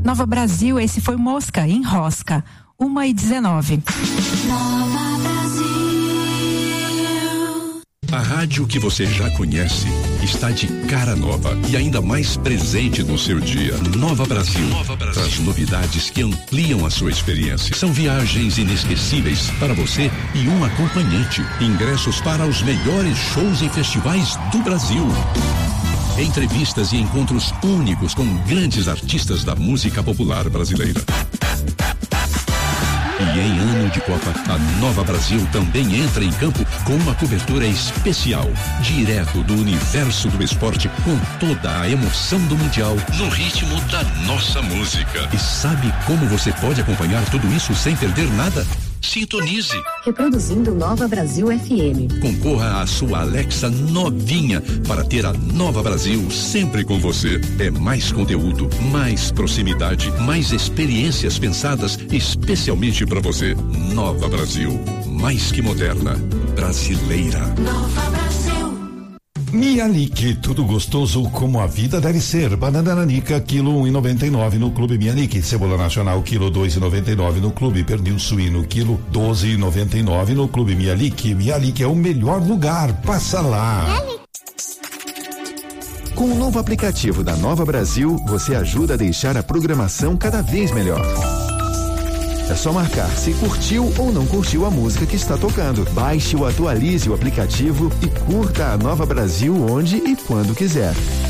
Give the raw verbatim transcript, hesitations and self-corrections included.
Nova Brasil, esse foi Mosca, Enrosca, uma e dezenove. Nova Brasil. A rádio que você já conhece está de cara nova e ainda mais presente no seu dia. Nova Brasil, Nova Brasil traz novidades que ampliam a sua experiência. São viagens inesquecíveis para você e um acompanhante. Ingressos para os melhores shows e festivais do Brasil. Entrevistas e encontros únicos com grandes artistas da música popular brasileira. E em ano de Copa, a Nova Brasil também entra em campo com uma cobertura especial, direto do universo do esporte, com toda a emoção do Mundial, no ritmo da nossa música. E sabe como você pode acompanhar tudo isso sem perder nada? Sintonize. Reproduzindo Nova Brasil F M. Concorra à sua Alexa novinha para ter a Nova Brasil sempre com você. É mais conteúdo, mais proximidade, mais experiências pensadas especialmente para você. Nova Brasil, mais que moderna, brasileira. Nova Brasil. Mianique, tudo gostoso como a vida deve ser. Banana nanica, quilo um e noventa e nove no Clube Mianique. Cebola nacional, quilo dois e noventa e nove no Clube. Pernil suíno, quilo doze e noventa e nove no Clube Mianique. Mianique é o melhor lugar. Passa lá. Com o novo aplicativo da Nova Brasil, você ajuda a deixar a programação cada vez melhor. É só marcar se curtiu ou não curtiu a música que está tocando. Baixe ou atualize o aplicativo e curta a Nova Brasil onde e quando quiser.